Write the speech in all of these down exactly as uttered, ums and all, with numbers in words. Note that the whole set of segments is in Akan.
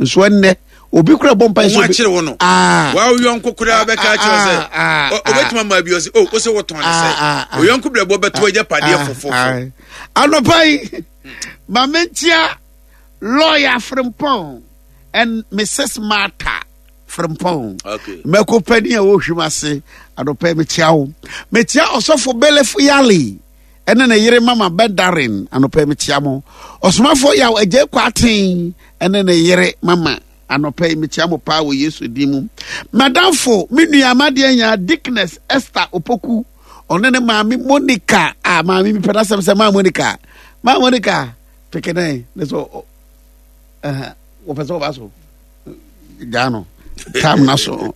nso enne obi kura bompa so ah wa yonko kura be ka che say obetima ma bi o say oh o say woton say o yonko brebo beto aja pade fofofo anopai ma mentia lawyer Frimpong and Missus Martha Frimpong. Okay. Meko peni a wo hwimase anopai me tiawo. Me tia osofo belefo yali. Ene na yire mama bedarin anopai me tiamo. Osomafo yawo eje kwaten ene na yire mama anopai me tiamo pa wo Yesu dimu. Madamfo me nuamade anya Dickness Esther Opoku. Onene maami Monica ah maami mi peda sem sem ma Monica. Ma Monica pekene neso eh wo peso baso. Gano. Tam naso.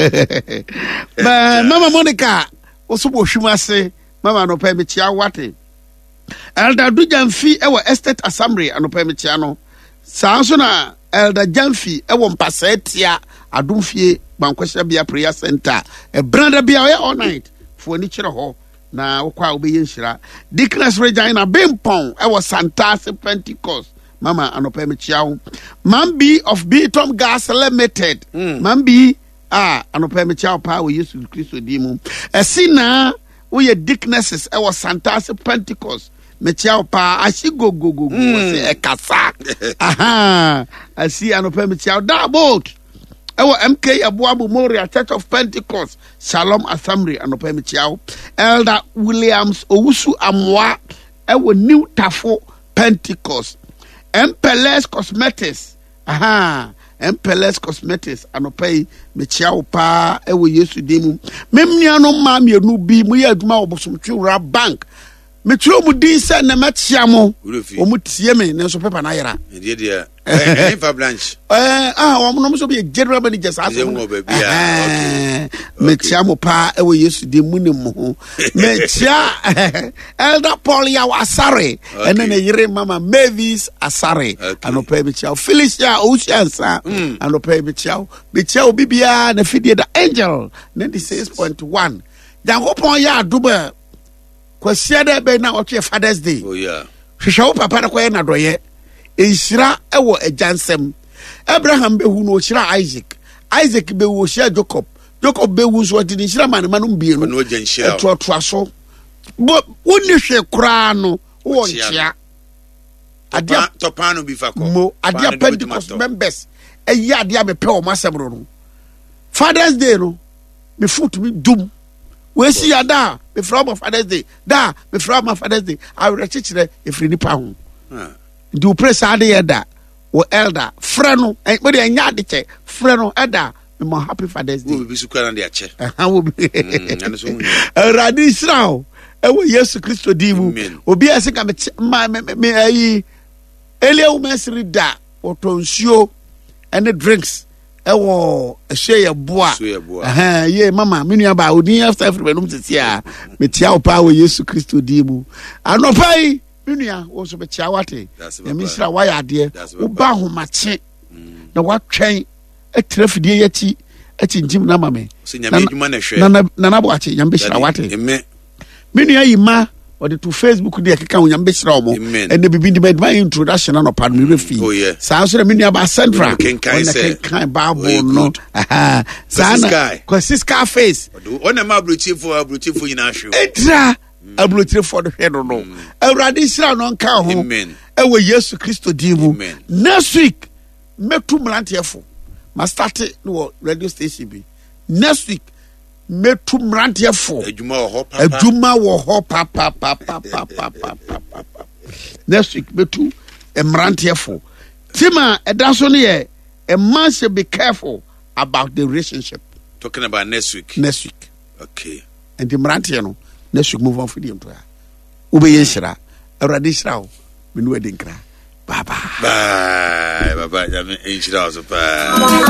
Ba Mama Monica osobo hwimase mama no pa me tia wate. Elder Dujamfi e wo estate assembly anopa me tia no. Saa so na Elder Jamfi e wo mpasa tia adomfie bankwasha bia prayer center. E brother bia we all night for ni kire ho na wokwa obeye nhira. Dickness Regina Bimpon e wo Santase Pentecost. Mama anopa me chiao. Mambi of Beaton Gas Limited. Mm. Mambi ah anopa me chiao pa wo Yesu Kristo dimu. Esina we ye Dicknesses e was Santase Pentecost. Me chiao pa ashi go go go go se e kasa. Aha. Asi anopa me chiao da boat. E wo M K Abuabu Memorial Church of Pentecost. Shalom Assembly anopa me chiao. Elder Williams Owusu Amwa e wo New Tafo Pentecost. Empeles Cosmetics. Aha. Empeles Cosmetics. Anopai me chiao pa ewo Yesu dimu. Memnia no ma me nu bi mu ye aduma obosomtwura bank. Me tro mu din se na matia mo. O mu tie me ne so pepa na yera. Die die. Eh fa branch. Eh ah o mo no so be general manager sa so. Okay. Me tia mo pa ewo Yesu dimu ne mo. Me tia Elder Paul ya Asare ene na yire mama Mavis Asare anopa be tia Felicia Oceansa anopa be tia be tia obibia na fidie da Angel ninety-six point one. Yankopon ya aduba kwasiada be na otwe Father's Day. Oh yeah. Hwehwe papa na koye na doye. Enhira ewo ajansem. Abraham be hu no hira Isaac. Isaac be wo hira Jacob. Jacob be wu so odi hira man manum bie no. No genhira. Eto to aso. Bo woni hwe kura no wo nchia. Adia topano bi fa ko. Mo adia Pentecost members. Eyi adia be pe o masebro no. Father's Day no. Me foot me dum. We see ya da me from Father's Day. Da me from Father's Day. I will chichire efri nipa ho. Do press ade yeda wo elder freno e we dey nya de che freno elder me mo happy Father's Day. We be sukara na de ache. Aha wo be. Radi Israel e wo Yesu Kristo dimu. Obi asika me me ayi Elia umesri da otonsuo ene drinks e wo ehye boa. Aha ye mama me nua ba odin after every benum tetia me tia opa wo Yesu Kristo dimu. Anopai Unia was a chawate. The Misra Wayade, Uba Homache, the what train a trefidi yeti, a chinjim namame. Nanabuachi, Yambishra Wate. Minia Ima, or the two Facebook, the account Yambishra, and the Bibi made my introduction on a Padmi fee. Oh, yeah. Sounds like Minia Basandra, kind Babu, no. Aha, Sana, Cosiska face. On a mabru chief for a beautiful in our show. A blue tree for the head or no. A radical non cow. Amen. A way Yesu Christo dimu. Next week, me two mlantiafo. Ma start no radio station be. Next week, me two mlantiafo. A juma wo papa. A juma wo ho papa papa papa papa. Next week, me two a mlantiafo. Tima a dasoni a man should be careful about the relationship. Talking about next week. Next week. Okay. And the mlantiano. Let's move on for the employer. Ube yeshra, a radishra, when wedding cry. Bye bye. Bye bye bye.